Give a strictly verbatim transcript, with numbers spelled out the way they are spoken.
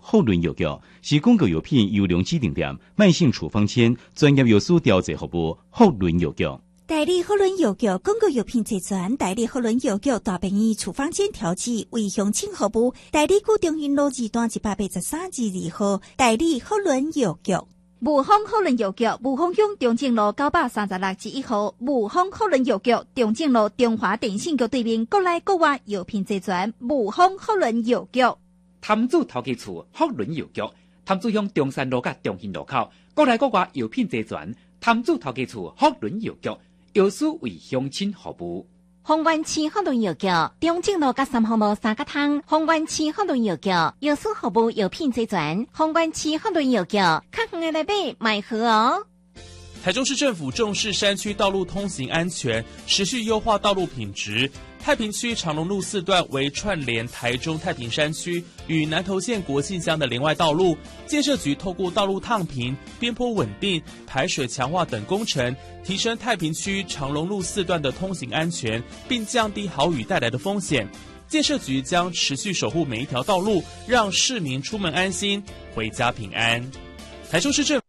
后轮药局是广告药品优良指定店、慢性处方签、专业药师调剂服务。后轮药局代理后轮药局广告药品齐全，代理后轮药局大便宜处方签调剂为乡亲服务。代理古中云路二段一百八十三至二号，代理后轮药局。 雾峰后轮药局，雾峰乡中正路九百三十六至一号，雾峰后轮药局，中正路中华电信局对面，国内国外药品齐全。雾峰后轮药局， 潭子头家厝后轮药局，潭子乡中山路甲中兴路口，国内国外药品齐全。潭子头家厝后轮药局，药师为乡亲服务。 丰原市后轮药局，中正路甲三号路三角汤。丰原市后轮药局，药师服务药品齐全。丰原市后轮药局，较远的来买买好哦。 台中市政府重视山区道路通行安全，持续优化道路品质。太平区长隆路四段为串联台中太平山区与南投县国姓乡的连外道路，建设局透过道路烫平、边坡稳定、排水强化等工程，提升太平区长隆路四段的通行安全，并降低豪雨带来的风险。建设局将持续守护每一条道路，让市民出门安心，回家平安。台中市政府